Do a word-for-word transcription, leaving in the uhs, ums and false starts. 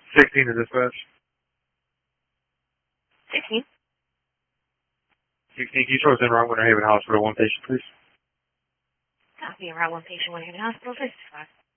sixteen to dispatch. sixteen. sixteen, can you show us in Route Winter Haven Hospital, one patient, please? Copy, Route one patient, Winter Haven Hospital, this is